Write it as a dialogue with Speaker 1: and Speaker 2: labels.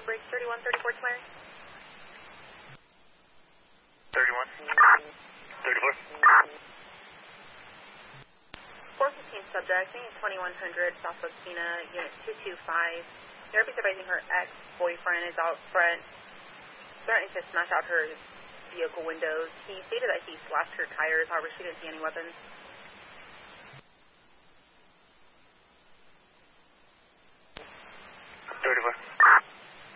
Speaker 1: bridge 3134 Tulare.
Speaker 2: 31. 34.
Speaker 1: 415 subject, name 2100 Southwest Pena, unit 225. Therapy's advising her ex-boyfriend is out front, threatening to smash out her vehicle windows. He stated that he slashed her tires, however she didn't see any weapons.